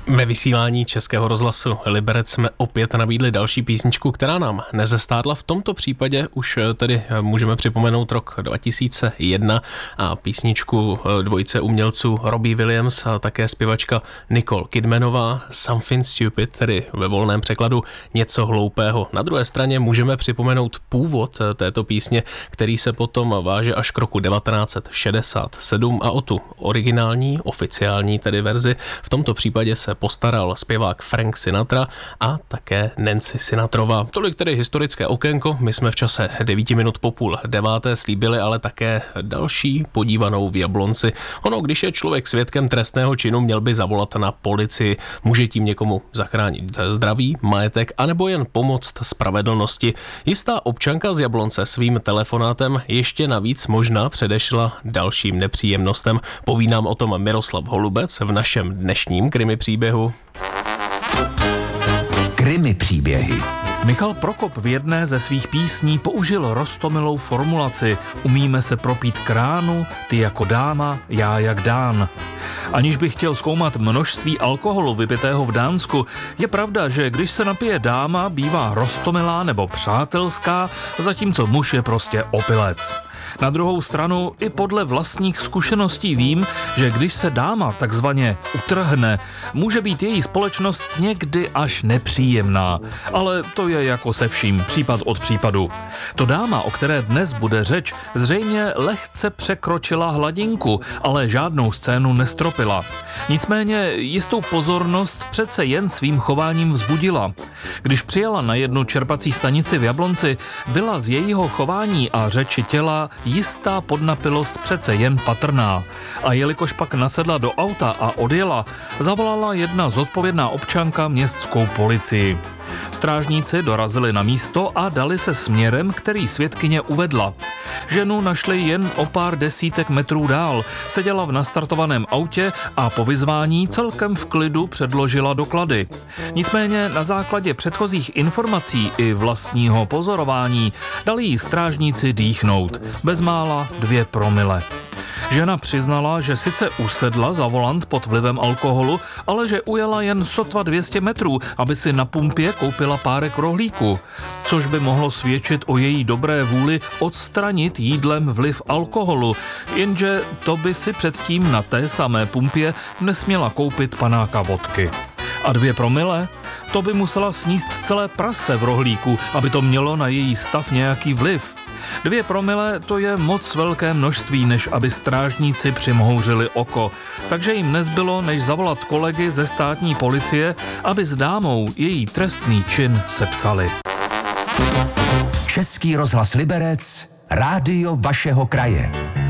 Ve vysílání Českého rozhlasu Liberec jsme opět nabídli další písničku, která nám nezestárla. V tomto případě už tedy můžeme připomenout rok 2001 a písničku dvojice umělců Robbie Williams a také zpěvačka Nicole Kidmanová Something Stupid, tedy ve volném překladu něco hloupého. Na druhé straně můžeme připomenout původ této písně, který se potom váže až k roku 1967 a o tu originální, oficiální tedy verzi v tomto případě se postaral zpěvák Frank Sinatra a také Nancy Sinatrová. Tolik tedy historické okénko, my jsme v čase 9 minut po 8:30 slíbili ale také další podívanou v Jablonci. Ono, když je člověk svědkem trestného činu, měl by zavolat na policii, může tím někomu zachránit zdraví, majetek, anebo jen pomoct spravedlnosti. Jistá občanka z Jablonce svým telefonátem ještě navíc možná předešla dalším nepříjemnostem. Poví nám o tom Miroslav Holubec v našem dnešním krimi příběhu. Krimi příběhy. Michal Prokop v jedné ze svých písní použil roztomilou formulaci umíme se propít k ránu, ty jako dáma, já jak Dán. Aniž bych chtěl zkoumat množství alkoholu vypitého v Dánsku, je pravda, že když se napije dáma, bývá roztomilá nebo přátelská, zatímco muž je prostě opilec. Na druhou stranu i podle vlastních zkušeností vím, že když se dáma takzvaně utrhne, může být její společnost někdy až nepříjemná. Ale to je jako se vším, případ od případu. To dáma, o které dnes bude řeč, zřejmě lehce překročila hladinku, ale žádnou scénu nestropila. Nicméně jistou pozornost přece jen svým chováním vzbudila. Když přijela na jednu čerpací stanici v Jablonci, byla z jejího chování a řeči těla jistá podnapilost přece jen patrná. A jelikož pak nasedla do auta a odjela, zavolala jedna zodpovědná občanka městskou policii. Strážníci dorazili na místo a dali se směrem, který svědkyně uvedla. Ženu našli jen o pár desítek metrů dál, seděla v nastartovaném autě a po vyzvání celkem v klidu předložila doklady. Nicméně na základě předchozích informací i vlastního pozorování dali jí strážníci dýchnout. Bezmála 2 promile. Žena přiznala, že sice usedla za volant pod vlivem alkoholu, ale že ujela jen sotva 200 metrů, aby si na pumpě koupila párek rohlíku, což by mohlo svědčit o její dobré vůli odstranit jídlem vliv alkoholu, jenže to by si předtím na té samé pumpě nesměla koupit panáka vodky. A 2 promile? To by musela sníst celé prase v rohlíku, aby to mělo na její stav nějaký vliv. 2 promile to je moc velké množství, než aby strážníci přimhouřili oko. Takže jim nezbylo, než zavolat kolegy ze státní policie, aby s dámou její trestný čin sepsali. Český rozhlas Liberec, rádio vašeho kraje.